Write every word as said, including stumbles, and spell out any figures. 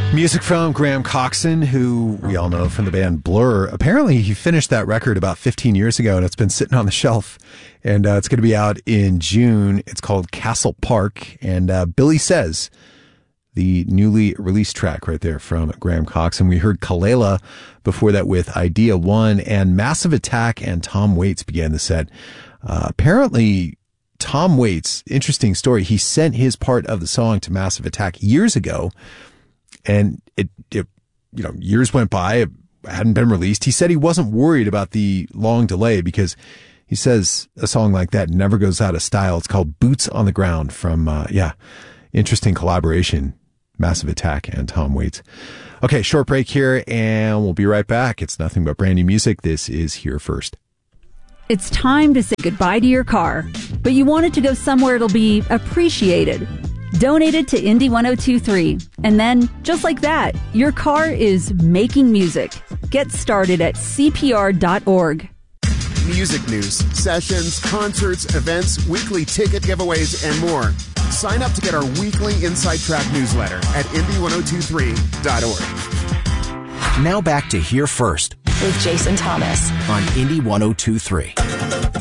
Music from Graham Coxon, who we all know from the band Blur. Apparently, he finished that record about fifteen years ago, and it's been sitting on the shelf. And uh, it's going to be out in June. It's called Castle Park. And uh, Billy Says, the newly released track right there from Graham Coxon. We heard Kalela before that with Idea One, and Massive Attack and Tom Waits began the set. Uh, apparently, Tom Waits, interesting story, he sent his part of the song to Massive Attack years ago. And it, it, you know, years went by, it hadn't been released. He said he wasn't worried about the long delay because he says a song like that never goes out of style. It's called Boots on the Ground from, uh, yeah, interesting collaboration, Massive Attack and Tom Waits. Okay, short break here and we'll be right back. It's nothing but brand new music. This is Here First. It's time to say goodbye to your car, but you want it to go somewhere it'll be appreciated. Donate it to Indy ten twenty-three. And then, just like that, your car is making music. Get started at C P R dot org. Music news, sessions, concerts, events, weekly ticket giveaways, and more. Sign up to get our weekly Inside Track newsletter at Indy ten twenty-three dot org. Now back to Here First with Jason Thomas on Indy ten twenty-three.